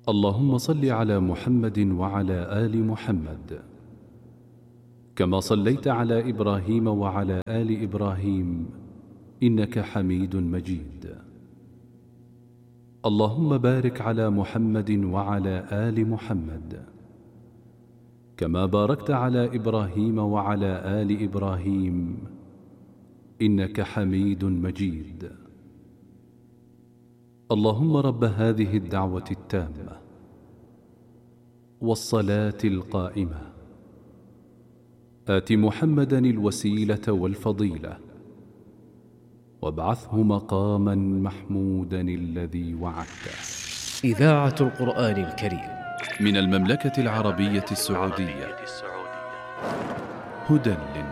اللهم صل على محمد وعلى آل محمد كما صليت على إبراهيم وعلى آل إبراهيم إنك حميد مجيد. اللهم بارك على محمد وعلى آل محمد كما باركت على إبراهيم وعلى آل إبراهيم إنك حميد مجيد. اللهم رب هذه الدعوة التامة والصلاة القائمة آت محمدا الوسيلة والفضيلة وابعثه مقاما محمودا الذي وعدته. إذاعة القرآن الكريم من المملكة العربية السعودية، هدى